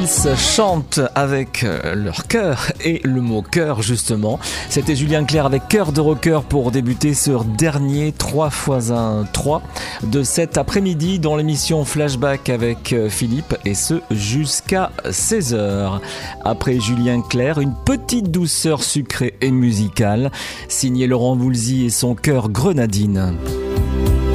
Ils chantent avec leur cœur et le mot cœur justement. C'était Julien Clerc avec Cœur de rocker pour débuter ce dernier 3x1 de cet après-midi dans l'émission Flashback avec Philippe et ce jusqu'à 16h. Après Julien Clerc, une petite douceur sucrée et musicale, signé Laurent Voulzy et son cœur grenadine.